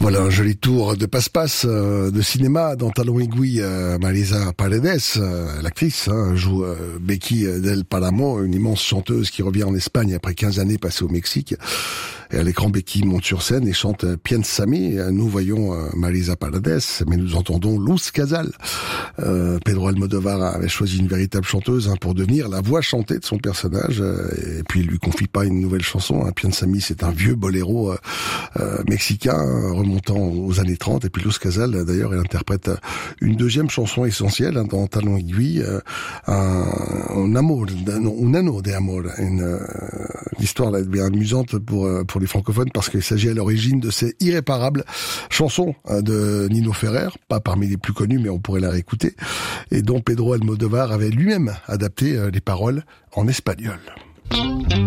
Voilà un joli tour de passe-passe de cinéma dans Talon Aiguille. Marisa Paredes, l'actrice, joue Becky del Páramo, une immense chanteuse qui revient en Espagne après 15 années passées au Mexique. Et à l'écran, Becky monte sur scène et chante Piénsame. Nous voyons Marisa Paredes, mais nous entendons Luz Casal. Pedro Almodóvar avait choisi une véritable chanteuse pour devenir la voix chantée de son personnage. Et puis il lui confie pas une nouvelle chanson. Piénsame, c'est un vieux boléro mexicain remontant aux années 30. Et puis Luz Casal, d'ailleurs, elle interprète une deuxième chanson essentielle dans Talon Aiguille, un amour, un anneau d'amour, une histoire bien amusante pour les francophones parce qu'il s'agit à l'origine de ces irréparables chansons de Nino Ferrer, pas parmi les plus connues mais on pourrait la réécouter, et dont Pedro Almodóvar avait lui-même adapté les paroles en espagnol.